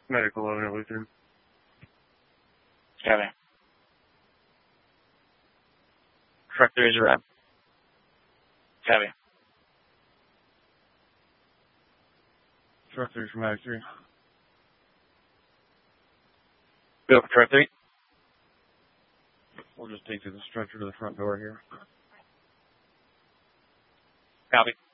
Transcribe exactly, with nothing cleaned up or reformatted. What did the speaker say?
Medical eleven Lutheran. Copy. Truck three is arrived. Copy. Truck three from Mag three. Go for truck three. We'll just take to the stretcher to the front door here. Copy.